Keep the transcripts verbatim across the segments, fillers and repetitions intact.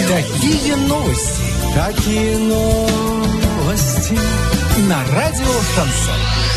Какие новости? Какие новости? На радио Шансон.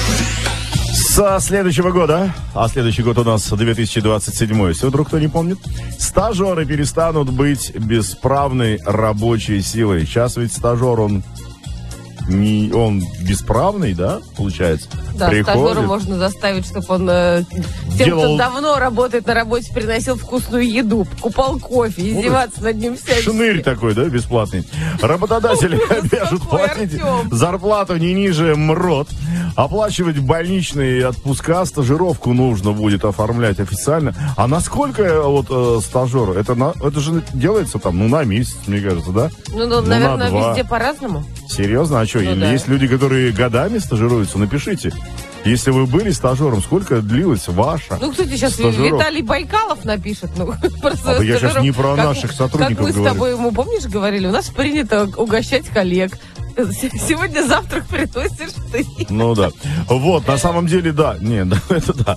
Со следующего года, а следующий год у нас две тысячи двадцать седьмой, если вдруг кто не помнит, стажеры перестанут быть бесправной рабочей силой. Сейчас ведь стажер, он, не, он бесправный, да, получается? Да, стажера можно заставить, чтобы он э, тем, Делал... кто давно работает на работе, приносил вкусную еду, покупал кофе, издеваться над ним всячески. Шнырь такой, да, бесплатный. Работодатели обяжут платить зарплату не ниже МРОТ, оплачивать больничные отпуска, стажировку нужно будет оформлять официально. А насколько вот э, стажер? Это, на, это же делается там, ну, на месяц, мне кажется, да? Ну, ну, ну наверное, везде по-разному. Серьезно? А что, ну, да. Есть люди, которые годами стажируются? Напишите. Если вы были стажером, сколько длилась ваша Ну, кстати, сейчас Виталий Байкалов напишет. Ну, просто а я сейчас не про как, наших сотрудников говорю. Как мы говорю. с тобой ему, помнишь, говорили, у нас принято угощать коллег. Сегодня завтрак приносишь ты. Ну да. Вот, на самом деле, да. Не, да, это да.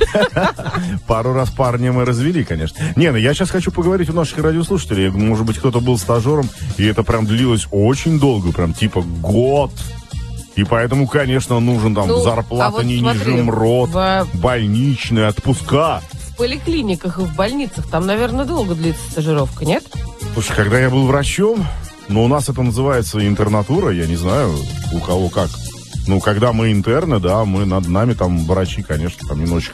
Пару раз парня мы развели, конечно. Не, ну я сейчас хочу поговорить у наших радиослушателей. Может быть, кто-то был стажером, и это прям длилось очень долго, прям типа год. И поэтому, конечно, нужен там ну, зарплата а вот не смотри, ниже МРОТ, в... больничные, отпуска. В поликлиниках и в больницах там, наверное, долго длится стажировка, нет? Слушай, когда я был врачом, ну, у нас это называется интернатура, я не знаю, у кого как. Ну, когда мы интерны, да, мы над нами там врачи, конечно, там немножечко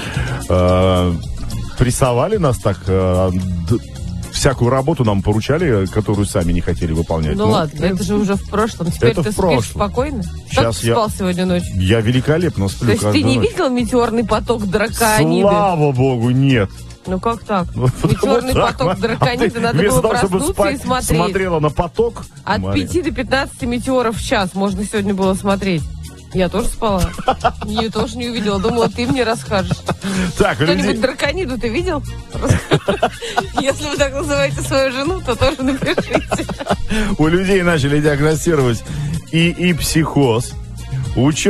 э, прессовали нас так, э, д- всякую работу нам поручали, которую сами не хотели выполнять. Ну, ну ладно, это, это же уже в прошлом. Теперь это ты в прошлом. Спишь спокойно? Сейчас как ты спал я, сегодня ночью? Я великолепно сплю. То есть ты не ночь. видел метеорный поток дракониды? Слава богу, нет. Ну как так? Метеорный вот поток так. дракониды, а надо было того, проснуться спать, и смотреть. Смотрела на поток? От Мария. пяти до пятнадцати метеоров в час можно сегодня было смотреть. Я тоже спала. Ее тоже не увидела. Думала, ты мне расскажешь. Так, Кто-нибудь людей... дракониду ты видел? Если вы так называете свою жену, то тоже напишите. У людей начали диагностировать и, и психоз. Ученые